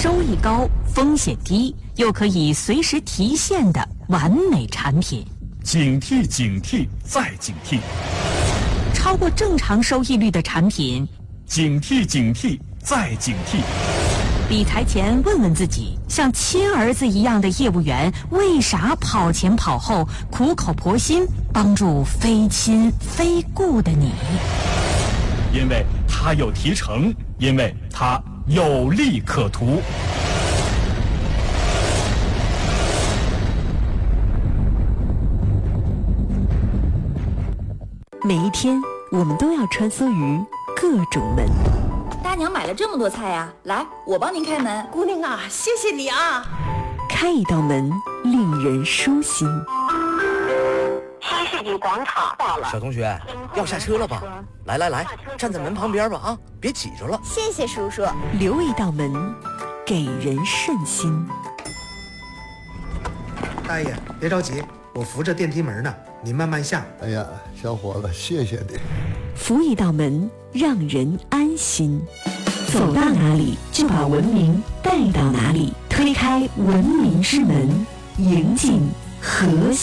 收益高、风险低，又可以随时提现的完美产品。 警惕警惕再警惕， 超过正常收益率的产品， 警惕警惕再警惕。 理财前问问自己，像亲儿子一样的业务员为啥跑前跑后，苦口婆心帮助非亲非故的你？ 因为他有提成，因为他有利可图。 每一天，我们都要穿梭于各种门。 大娘买了这么多菜呀，来，我帮您开门。 姑娘啊，谢谢你啊！ 开一道门，令人舒心。 新世纪广场到了。 小同学，要下车了吧？来，站在门旁边吧啊，别挤着了。 谢谢叔叔。 留一道门，给人顺心。 大爷，别着急，我扶着电梯门呢，您慢慢下。 哎呀，小伙子，谢谢你。 扶一道门，让人安心。走到哪里，就把文明带到哪里。推开文明之门，迎进和谐。